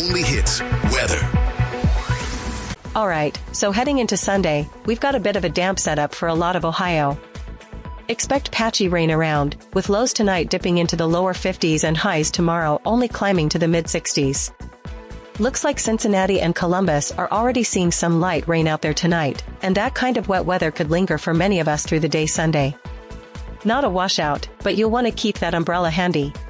only hits, weather. Alright, so heading into Sunday, we've got a bit of a damp setup for a lot of Ohio. Expect patchy rain around, with lows tonight dipping into the lower 50s and highs tomorrow only climbing to the mid-60s. Looks like Cincinnati and Columbus are already seeing some light rain out there tonight, and that kind of wet weather could linger for many of us through the day Sunday. Not a washout, but you'll want to keep that umbrella handy.